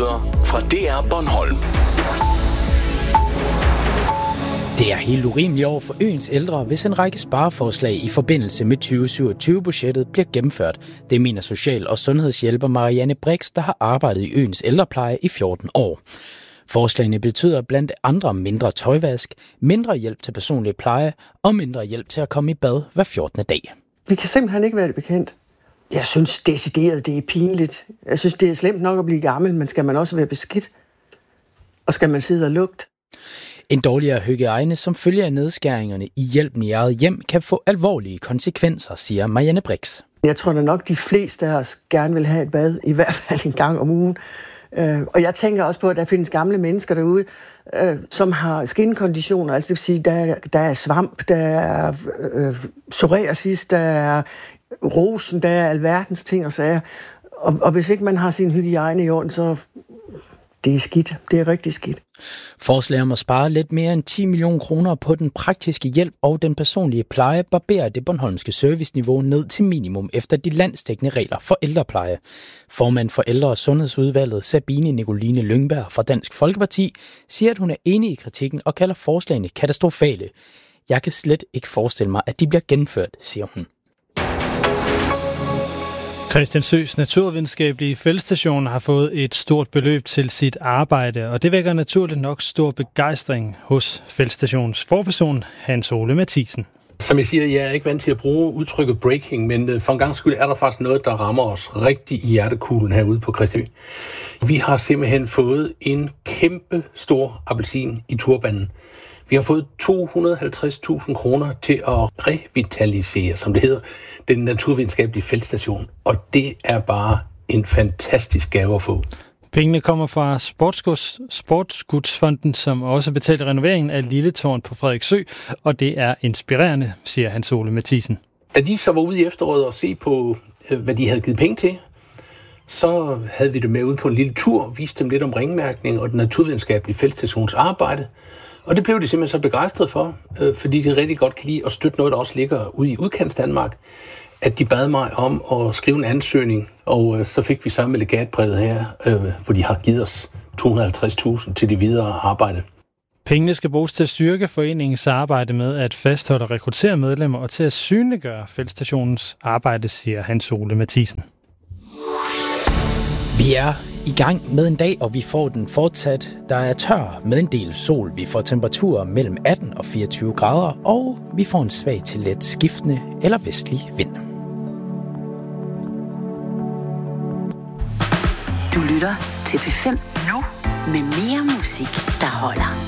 Nyheder fra DR Bornholm. Det er helt urimeligt over for øens ældre, hvis en række spareforslag i forbindelse med 2027-budgettet bliver gennemført. Det mener social- og sundhedshjælper Marianne Brix, der har arbejdet i øens ældrepleje i 14 år. Forslagene betyder blandt andre mindre tøjvask, mindre hjælp til personlig pleje og mindre hjælp til at komme i bad hver 14. dag. Vi kan simpelthen ikke være det bekendt. Jeg synes decideret, det er pinligt. Jeg synes, det er slemt nok at blive gammel, men skal man også være beskidt? Og skal man sidde og lugte? En dårligere hygiejne, som følge af nedskæringerne i hjælpen i eget hjem, kan få alvorlige konsekvenser, siger Marianne Brix. Jeg tror da nok, de fleste af os gerne vil have et bad, i hvert fald en gang om ugen. Og jeg tænker også på, at der findes gamle mennesker derude, som har skinkonditioner. Altså det vil sige, der er svamp, der er psoriasis, der er rosen, der er alverdens ting og sager. Og hvis ikke man har sin hygiejne i orden, så det er skidt. Det er rigtig skidt. Forslag om at spare lidt mere end 10 millioner kroner på den praktiske hjælp og den personlige pleje barberer det bornholmske serviceniveau ned til minimum efter de landsdækkende regler for ældrepleje. Formand for Ældre- og Sundhedsudvalget Sabine Nicoline Lyngberg fra Dansk Folkeparti siger, at hun er enig i kritikken og kalder forslagene katastrofale. Jeg kan slet ikke forestille mig, at de bliver gennemført, siger hun. Christiansøs Naturvidenskabelige Feltstation har fået et stort beløb til sit arbejde, og det vækker naturligt nok stor begejstring hos Feltstationens forperson Hans Ole Mathisen. Som jeg siger, jeg er ikke vant til at bruge udtrykket breaking, men for en gang skyld er der faktisk noget, der rammer os rigtig i hjertekuglen herude på Christiansø. Vi har simpelthen fået en kæmpe stor appelsin i turbanen. Vi har fået 250.000 kroner til at revitalisere, som det hedder, den naturvidenskabelige feltstation. Og det er bare en fantastisk gave at få. Pengene kommer fra Sportsgudsfonden, som også betaler renoveringen af Lille Tårn på Frederiksø, og det er inspirerende, siger Hans Ole Mathisen. Da de så var ude i efteråret og se på, hvad de havde givet penge til, så havde vi det med ude på en lille tur, viste dem lidt om ringmærkning og den naturvidenskabelige feltstations arbejde. Og det blev de simpelthen så begejstret for, fordi de rigtig godt kan lide at støtte noget, der også ligger ude i udkants Danmark, at de bad mig om at skrive en ansøgning, og så fik vi samme legatbrevet her, hvor de har givet os 250.000 til det videre arbejde. Pengene skal bruges til at styrke foreningens arbejde med at fastholde og rekruttere medlemmer og til at synliggøre feltstationens arbejde, siger Hans Ole Mathisen. Vi er i gang med en dag, og vi får den fortsat. Der er tør med en del sol. Vi får temperaturer mellem 18 og 24 grader, og vi får en svag til let skiftende eller vestlig vind. Du lytter til P5 nu med mere musik, der holder.